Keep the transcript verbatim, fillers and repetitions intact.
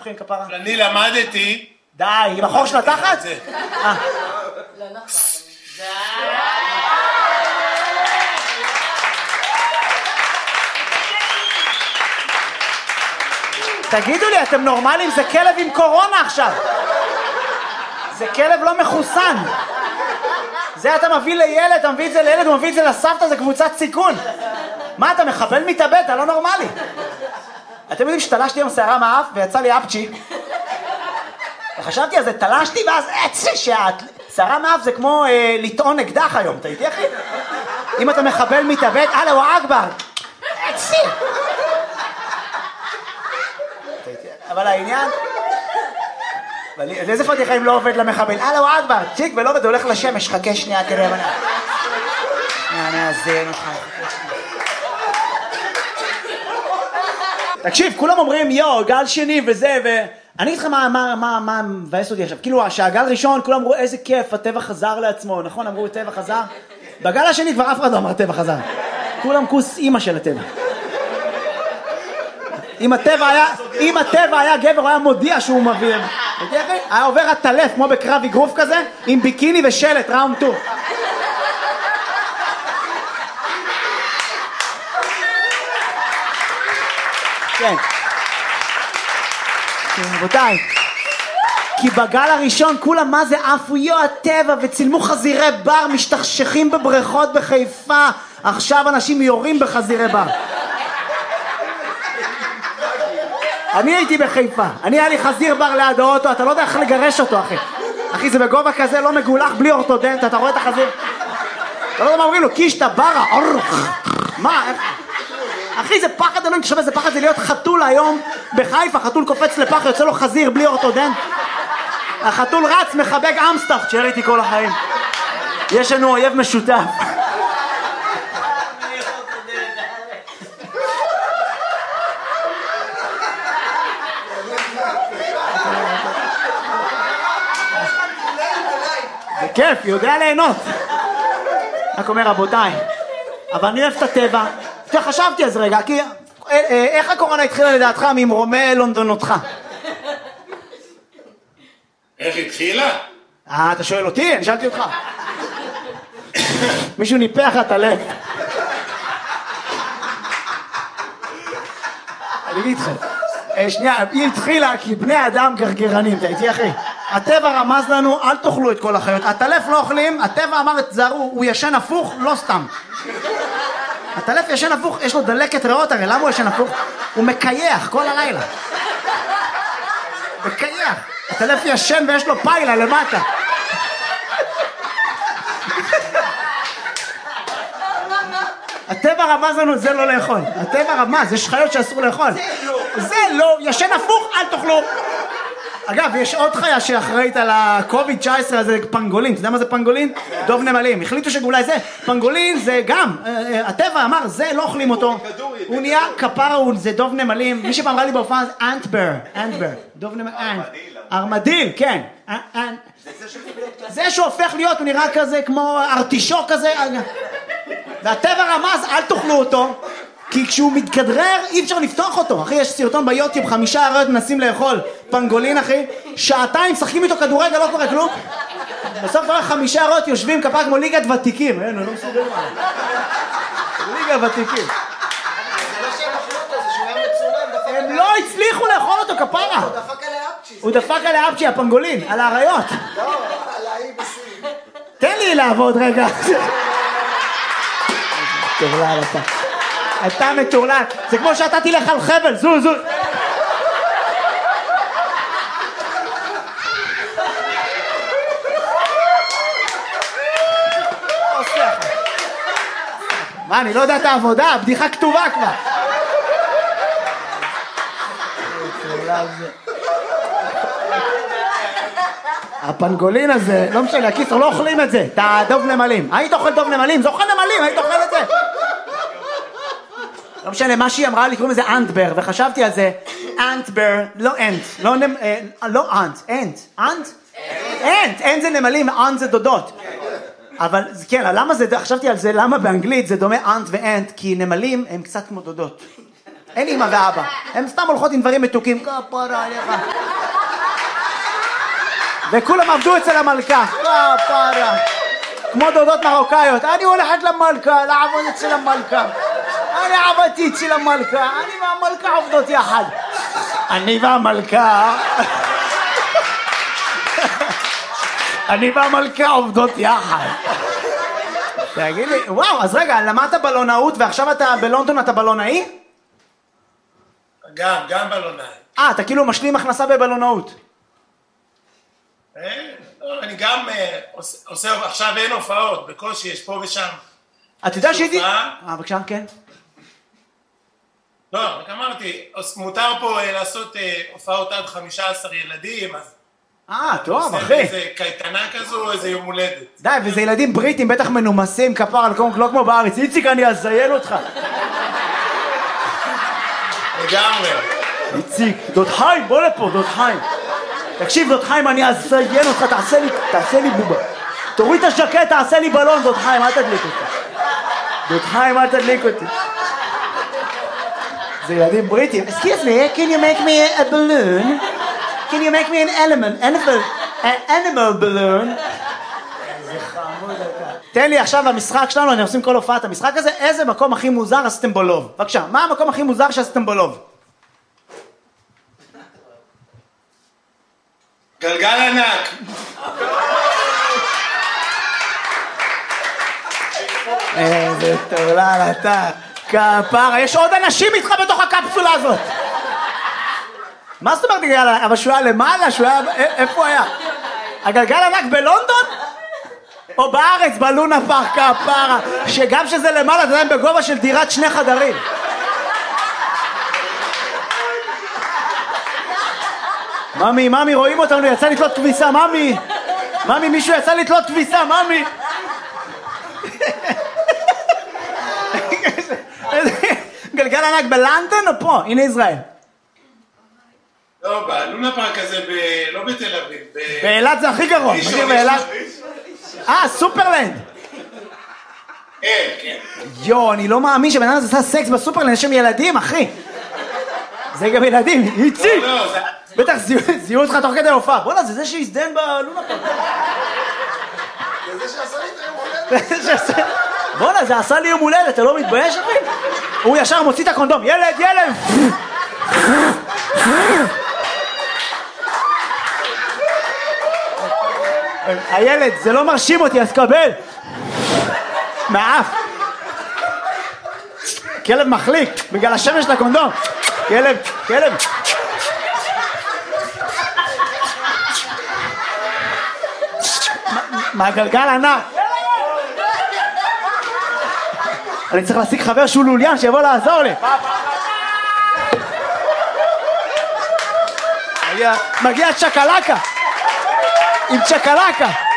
הפוכים כפרה? אני למדתי... די, עם החור של התחת? לא נכון. תגידו לי, אתם נורמלים? זה כלב עם קורונה עכשיו. זה כלב לא מחוסן. זה אתה מביא לילד, אתה מביא את זה לילד, הוא מביא את זה לסבתא, זה קבוצת סיכון. מה, אתה מחבל מתאבד? אתה לא נורמלי. אתם יודעים שתלשתי עם שערה מהאף ויצא לי אפצ'י. וחשבתי על זה, תלשתי ואז עצי שאת. שערה מהאף זה כמו אה, לטעון אקדח היום, אתה איתי אחי? אם אתה מחבל מתאבד, אללה ואכבר. עצי. אבל העניין... איזה פתיחה אם לא עובד למחבל? אללה ואכבר, צ'יק ולא עובד, הולך לשמש, חכה שנייה כדי הבנה. נאזן אותך. תקשיב, כולם אומרים יו, גל שני וזה ו... אני אגיד לך מה, מה, מה, מה מבאס אותי עכשיו. כאילו, שהגל ראשון, כולם אמרו איזה כיף, הטבע חזר לעצמו, נכון? אמרו הטבע חזר. בגל השני כבר אף אחד לא אמר הטבע חזר. כולם כוס אימא של הטבע. אם הטבע היה, אם הטבע היה גבר, הוא היה מודיע שהוא מביא. היה עובר הטלף, כמו בקרב אגרוף כזה, עם ביקיני ושלט, ראונד טו. כן. רבותיי, כי בגל הראשון כולם מה זה עפו יו הטבע וצילמו חזירי בר משתכשכים בבריכות בחיפה. עכשיו אנשים יורים בחזירי בר. אני הייתי בחיפה, אני היה לי חזיר בר ליד האוטו, אתה לא יודע איך לגרש אותו אחי. אחי זה בגובה כזה לא מגולח בלי אורתודנט, אתה רואה את החזיר? אתה לא יודע מה אומרים לו, קישטה ברה, אורח. מה? אחי זה פחד, אני חושב איזה פחד זה להיות חתול היום בחיפה, חתול קופץ לפח, יוצא לו חזיר בלי אורתודנט. החתול רץ, מחבק אמסטאפ, תשאר איתי כל החיים. יש לנו אויב משותף. זה כיף, יודע ליהנות. רק אומר רבותיי, אבל אני אוהב את הטבע. חשבתי על זה רגע, כי איך הקורונה התחילה לדעתך ממרומי לונדונותך? איך התחילה? אה, אתה שואל אותי? אני שאלתי אותך. מישהו ניפח את הלב. אני אגיד לך, שנייה, היא התחילה כי בני אדם גרגרנים, אתה איתי אחי? הטבע רמז לנו, אל תאכלו את כל החיות. הטלף לא אוכלים, הטבע אמר את זרו, הוא ישן הפוך, לא סתם. הטלף ישן הפוך, יש לו דלקת ריאות, הרי למה הוא ישן הפוך? הוא מקייח כל הלילה. מקייח. הטלף ישן ויש לו פיילה למטה. הטבע רמז לנו, זה לא לאכול. הטבע רמז, יש חיות שאסור לאכול. זה לא, ישן הפוך, אל תאכלו. אגב, יש עוד חיה שאחראית על ה-קוביד תשע עשרה הזה, פנגולין. אתה יודע מה זה פנגולין? דוב נמלים. החליטו שאולי זה, פנגולין זה גם, הטבע אמר, זה לא אוכלים אותו. הוא נהיה כפרה, זה דוב נמלים. מי שפעם ראה לי בהופעה זה אנטבר, אנטבר. דוב נמלים, ארמדיל, כן. זה שהוא הופך להיות, הוא נראה כזה כמו ארטישוק כזה. והטבע רמז, אל תאכלו אותו. כי כשהוא מתכדרר אי אפשר לפתוח אותו. אחי, יש סרטון ביוטיוב, חמישה אריות מנסים לאכול פנגולין אחי, שעתיים שחקים איתו כדורגל, לא קורה כלום. בסוף כבר חמישה אריות יושבים כפרה כמו ליגת ותיקים. אין, הוא לא מסוגל מה. ליגת ותיקים. הם לא הצליחו לאכול אותו כפרה. הוא דפק עליה אפצ'י. הוא דפק עליה אפצ'י, הפנגולין, על האריות. לא, על האי בסין. תן לי לעבוד רגע. טורלל אתה. אתה מטורלל. זה כמו שאתה תלך על חבל, זו זו. מה, אני לא יודע את העבודה, הבדיחה כתובה כבר. הפנגולין הזה, לא משנה, הקיצור, לא אוכלים את זה, את הדוב נמלים. היית אוכל דוב נמלים? זה אוכל נמלים, היית אוכל את זה. לא משנה, מה שהיא אמרה לי, קוראים לזה אנטבר, וחשבתי על זה, אנטבר, לא אנט, לא נמ... לא אנט, אנט, אנט? אנט, אנט זה נמלים, אנט זה דודות. אבל כן, למה זה, חשבתי על זה, למה באנגלית זה דומה אנט ואנט, כי נמלים הם קצת כמו דודות. אין אמא ואבא. הם סתם הולכות עם דברים מתוקים. כפרה עליך. וכולם עבדו אצל המלכה. כפרה. כמו דודות מרוקאיות. אני הולכת למלכה, לעבוד אצל המלכה. אני עבדתי אצל המלכה. אני והמלכה עובדות יחד. אני והמלכה... אני והמלכה עובדות יחד. תגיד לי, וואו, אז רגע, למדת בלונאות ועכשיו אתה בלונדון אתה בלונאי? גם, גם בלונאי. אה, אתה כאילו משלים הכנסה בבלונאות. אני גם עושה, עכשיו אין הופעות, בקושי יש פה ושם. אתה יודע שהייתי... אה, בבקשה, כן. לא, רק אמרתי, מותר פה לעשות הופעות עד חמישה עשר ילדים, אז... אה, טוב, אחי. איזה קייטנה כזו, איזה יום הולדת. די, וזה ילדים בריטים, בטח מנומסים, כפר על קום, לא כמו בארץ. איציק, אני אזיין אותך. לגמרי. איציק, דוד חיים, בוא לפה, דוד חיים. תקשיב, דוד חיים, אני אזיין אותך, תעשה לי, תעשה לי בובה. תוריד את השקט, תעשה לי בלון, דוד חיים, אל תדליק אותי. דוד חיים, אל תדליק אותי. זה ילדים בריטים. Excuse me, can you make me a balloon? Can you make me an element, animal, an animal balloon? איזה חמוד אתה. תן לי עכשיו המשחק שלנו, אני עושים כל הופעת המשחק הזה, איזה מקום הכי מוזר עשיתם בו לוב? בבקשה, מה המקום הכי מוזר שעשיתם בו לוב? גלגל ענק. איזה טורלל אתה, כפרה, יש עוד אנשים איתך בתוך הקפסולה הזאת. מה זאת אומרת גלגל ענק? אבל שהוא היה למעלה, שהוא היה... איפה הוא היה? הגלגל ענק בלונדון? או בארץ, בלונה פארק, כפרה, שגם שזה למעלה, זה היה בגובה של דירת שני חדרים. ממי, ממי, רואים אותנו, יצא לתלות כביסה, ממי. ממי, מישהו יצא לתלות כביסה, ממי. גלגל ענק בלונדון או פה? הנה ישראל. לא, בלונה פארק הזה, לא בתל אביב. באילת זה הכי גרוע. מכיר באילת? אה, סופרלנד. כן, כן. יו, אני לא מאמין שבן אדם עשה סקס בסופרלנד, יש שם ילדים, אחי. זה גם ילדים, איציק. בטח זיהו אותך תוך כדי הופעה. בוא'נה, זה זה שהזדן בלונה פארק. זה זה שעשה לי את היום הולדת. בוא'נה, זה עשה לי יום הולדת, אתה לא מתבייש, אחי? הוא ישר מוציא את הקונדום, ילד, ילד! הילד, זה לא מרשים אותי, אז קבל. מהאף. כלב מחליק, בגלל השמש לקונדום. כלב, כלב. מהגלגל ענק. אני צריך להשיג חבר שהוא לוליין שיבוא לעזור לי. מגיע צ'קלקה עם צ'קלקה